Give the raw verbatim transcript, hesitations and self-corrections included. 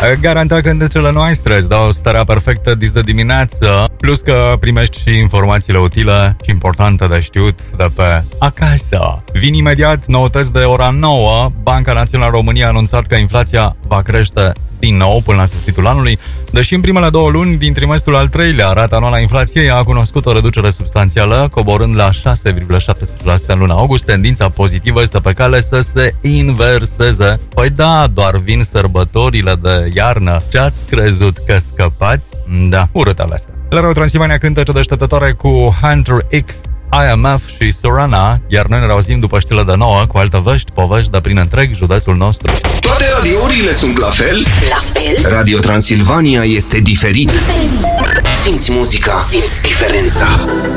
Garantat că cântecele noastre îți dau starea perfectă dis de dimineață, plus că primești și informațiile utile și importante de știut de pe acasă. Vin imediat noutăți de ora nouă. Banca Națională României a anunțat că inflația va crește din nou până la sfârșitul anului, deși în primele două luni din trimestrul al treilea rata anuală a inflației a cunoscut o reducere substanțială, coborând la șase virgulă șaptesprezece la sută în luna august. Tendința pozitivă este pe cale să se inverseze. Păi da, doar vin sărbătorile de iarnă. Ce-ați crezut că scăpați? Da, urâtele astea. La Radio Transilvania cântece deșteptătoare cu Hunter X, I M F și Sorana, iar noi ne auzim după știle de nouă cu alte vești, povești de prin întreg județul nostru. Toate radiourile sunt la fel? La fel? Radio Transilvania este diferit. Diferit. Simți muzica, simți diferența.